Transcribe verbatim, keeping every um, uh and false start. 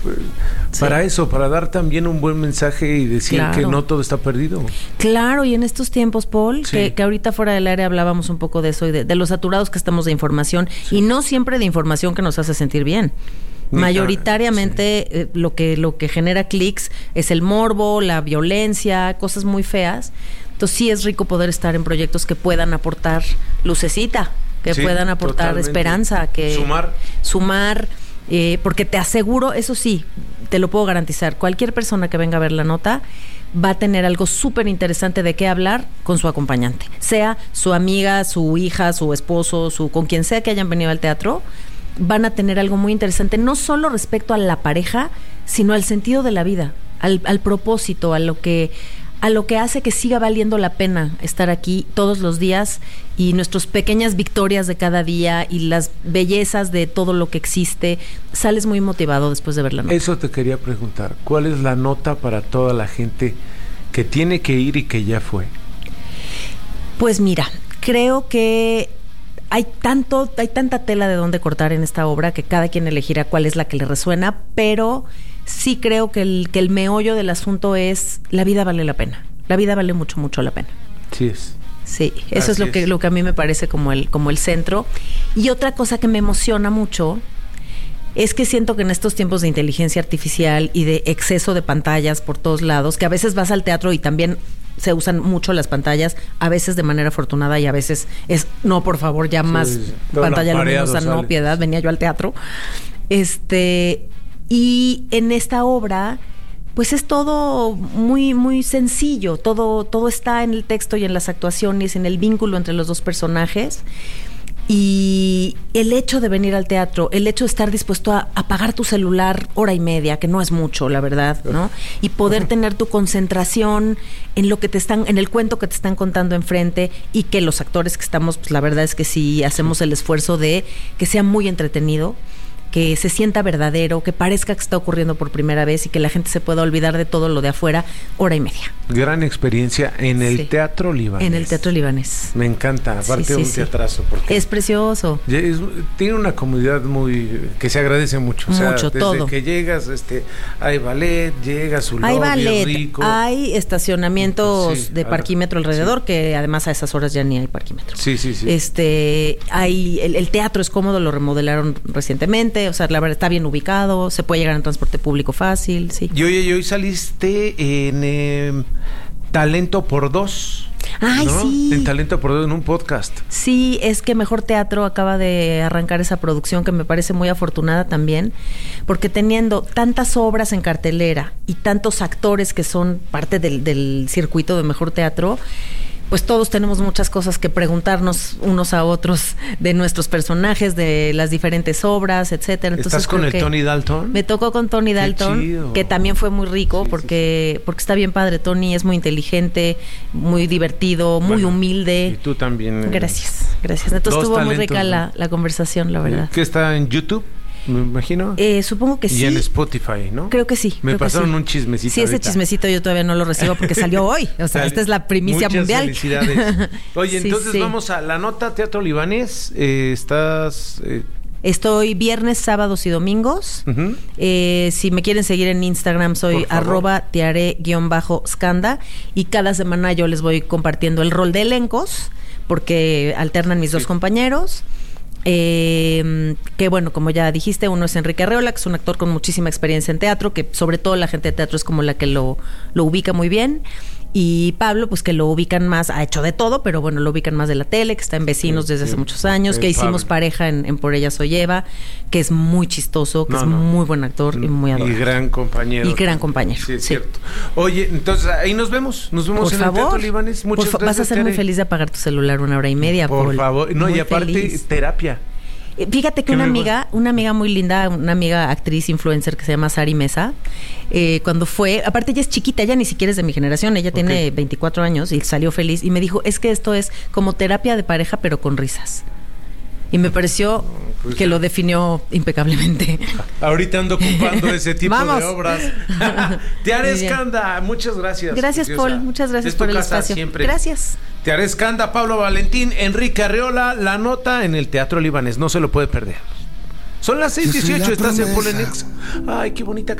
para sí. eso, para dar también un buen mensaje y decir claro. que no todo está perdido. Claro, y en estos tiempos, Paul, sí. que, que ahorita fuera del área hablábamos un poco de eso y de, de los saturados que estamos de información, sí. y no siempre de información que nos hace sentir bien. Mayoritariamente sí. eh, lo que lo que genera clics es el morbo, la violencia, cosas muy feas. Entonces sí es rico poder estar en proyectos que puedan aportar lucecita, que sí, puedan aportar totalmente. Esperanza, que sumar, sumar, eh, porque te aseguro, eso sí, te lo puedo garantizar, cualquier persona que venga a ver la nota va a tener algo súper interesante de qué hablar con su acompañante, sea su amiga, su hija, su esposo, su con quien sea que hayan venido al teatro. Van a tener algo muy interesante, no solo respecto a la pareja, sino al sentido de la vida, al, al propósito, a lo que a lo que hace que siga valiendo la pena estar aquí todos los días y nuestras pequeñas victorias de cada día y las bellezas de todo lo que existe. Sales muy motivado después de ver la nota. Eso te quería preguntar, ¿cuál es la nota para toda la gente que tiene que ir y que ya fue? Pues mira, creo que Hay tanto, hay tanta tela de dónde cortar en esta obra que cada quien elegirá cuál es la que le resuena, pero sí creo que el, que el meollo del asunto es la vida vale la pena. La vida vale mucho, mucho la pena. Sí es. Sí, eso Así es lo es. que, lo que a mí me parece como el, como el centro. Y otra cosa que me emociona mucho es que siento que en estos tiempos de inteligencia artificial y de exceso de pantallas por todos lados, que a veces vas al teatro y también se usan mucho las pantallas, a veces de manera afortunada y a veces es, no, por favor, ya más sí, pantalla luminosa, no, piedad, venía yo al teatro. Este, y en esta obra, pues es todo muy, muy sencillo, todo, todo está en el texto y en las actuaciones, en el vínculo entre los dos personajes. Y el hecho de venir al teatro, el hecho de estar dispuesto a apagar tu celular hora y media, que no es mucho, la verdad, ¿no? Y poder tener tu concentración en lo que te están, en el cuento que te están contando enfrente, y que los actores que estamos, pues la verdad es que sí hacemos el esfuerzo de que sea muy entretenido, que se sienta verdadero, que parezca que está ocurriendo por primera vez y que la gente se pueda olvidar de todo lo de afuera, hora y media. Gran experiencia en el sí. Teatro Libanés. En el Teatro Libanés. Me encanta, aparte sí, sí, de un sí. teatrazo. Porque es precioso. Es, tiene una comunidad muy, que se agradece mucho. O sea, mucho, desde todo. que llegas, este, hay ballet, llega su hay lobby, ballet, rico. Hay estacionamientos sí, de parquímetro alrededor, sí. que además a esas horas ya ni hay parquímetro. Sí, sí, sí. Este, hay, el, el teatro es cómodo, lo remodelaron recientemente, o sea, la verdad está bien ubicado, se puede llegar en transporte público fácil, sí. Y oye, y hoy saliste en eh, Talento por Dos. Ay, ¿no? sí. En Talento por Dos, en un podcast. Sí, es que Mejor Teatro acaba de arrancar esa producción que me parece muy afortunada también, porque teniendo tantas obras en cartelera y tantos actores que son parte del, del circuito de Mejor Teatro, pues todos tenemos muchas cosas que preguntarnos unos a otros de nuestros personajes, de las diferentes obras, etcétera. Entonces, ¿estás con el Tony Dalton? Me tocó con Tony Dalton, que también fue muy rico, sí, porque, sí, sí. porque está bien padre. Tony es muy inteligente, muy divertido, muy bueno, humilde. Y tú también. Eh, gracias, gracias. Entonces estuvo muy rica, ¿no?, la, la conversación, la verdad. ¿Qué está en YouTube? Me imagino. Eh, supongo que y sí. Y en Spotify, ¿no? Creo que sí. Me pasaron sí. un chismecito. Sí, ese ahorita. Chismecito yo todavía no lo recibo porque salió hoy. O sea, esta es la primicia Muchas mundial. Felicidades. Oye, sí, entonces sí. vamos a la nota Teatro Libanés. Eh, estás. Eh... Estoy viernes, sábados y domingos. Uh-huh. Eh, si me quieren seguir en Instagram, soy arroba tiare-skanda. Y cada semana yo les voy compartiendo el rol de elencos, porque alternan mis sí. dos compañeros. Eh, que bueno, como ya dijiste, uno es Enrique Arreola, que es un actor con muchísima experiencia en teatro, que sobre todo la gente de teatro es como la que lo, lo ubica muy bien. Y Pablo, pues que lo ubican más, ha hecho de todo, pero bueno, lo ubican más de la tele, que está en Vecinos sí, desde sí. hace muchos años, sí, que hicimos Pablo. pareja en, en Por Ella Soy Eva, que es muy chistoso, que no, es no. muy buen actor y muy adorable. Y gran compañero. Y gran compañero. Sí, es sí. cierto. Oye, entonces ahí nos vemos, nos vemos por en favor, el Teatro Libanés. Muchas por fa- gracias. Vas a ser Tere. muy feliz de apagar tu celular una hora y media, Por Paul. favor. No, muy y aparte, feliz. terapia. Fíjate que una amiga, una amiga muy linda, una amiga actriz influencer que se llama Sari Mesa, eh, cuando fue, aparte ella es chiquita, ella ni siquiera es de mi generación, ella okay. tiene veinticuatro años y salió feliz y me dijo, es que esto es como terapia de pareja pero con risas. Y me pareció pues que ya. lo definió impecablemente. Ahorita ando ocupando ese tipo Vamos. de obras. Tiare Skanda, muchas gracias. Gracias, Paul. Muchas gracias por el espacio. Siempre. Gracias. Tiare Skanda, Pablo Valentín, Enrique Arreola, la nota en el Teatro Libanés. No se lo puede perder. Son las seis dieciocho, estás en Polenex. Ay, qué bonita